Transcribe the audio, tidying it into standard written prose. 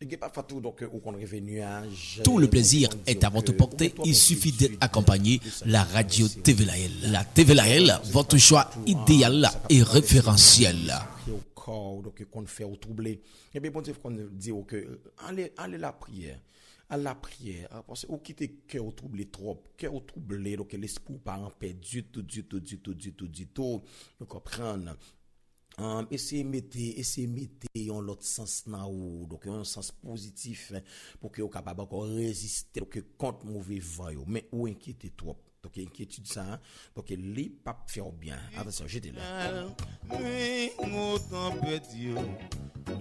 Tout le plaisir est à votre portée. Il suffit d'être accompagné la radio TVLAL. La TVLAL, votre choix idéal et référentiel. Donc qu'on fait au troublé. Et bien bon Dieu qu'on dit que allez la prière. À la prière, parce que ou quitter cœur troublé trop, cœur troublé donc l'esprit pas en paix du tout. Vous comprenez? Essayez mettre en l'autre sens là ou donc un sens positif pour que vous capable encore résister donc contre mauvais vent mais ou inquiéter trop donc inquiétude ça donc les pas faire bien attention j'étais là oui autant peut dire